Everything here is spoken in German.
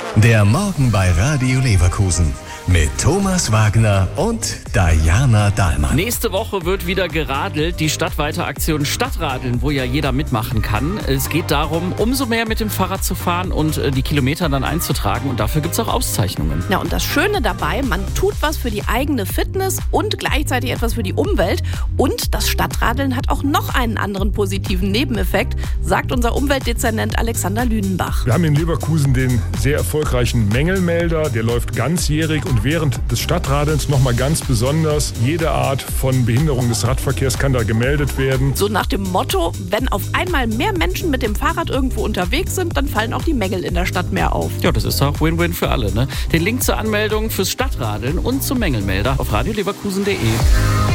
Der Morgen bei Radio Leverkusen mit Thomas Wagner und Diana Dahlmann. Nächste Woche wird wieder geradelt, die stadtweite Aktion Stadtradeln, wo ja jeder mitmachen kann. Es geht darum, umso mehr mit dem Fahrrad zu fahren und die Kilometer dann einzutragen. Und dafür gibt es auch Auszeichnungen. Ja, und das Schöne dabei, man tut was für die eigene Fitness und gleichzeitig etwas für die Umwelt. Und das Stadtradeln hat auch noch einen anderen positiven Nebeneffekt, sagt unser Umweltdezernent Alexander Lünenbach. Wir haben in Leverkusen den sehr erfolgreichen Mängelmelder, der läuft ganzjährig und während des Stadtradelns nochmal ganz besonders. Jede Art von Behinderung des Radverkehrs kann da gemeldet werden. So nach dem Motto, wenn auf einmal mehr Menschen mit dem Fahrrad irgendwo unterwegs sind, dann fallen auch die Mängel in der Stadt mehr auf. Ja, das ist auch Win-Win für alle, ne? Den Link zur Anmeldung fürs Stadtradeln und zum Mängelmelder auf radioleverkusen.de.